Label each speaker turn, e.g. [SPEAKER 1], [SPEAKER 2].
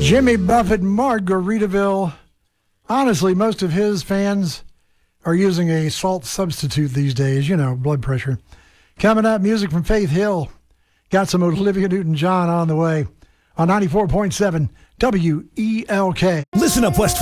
[SPEAKER 1] Jimmy Buffett, Margaritaville. Honestly, most of his fans are using a salt substitute these days, blood pressure. Coming up, music from Faith Hill. Got some Olivia Newton-John on the way on 94.7 WELK.
[SPEAKER 2] Listen up, West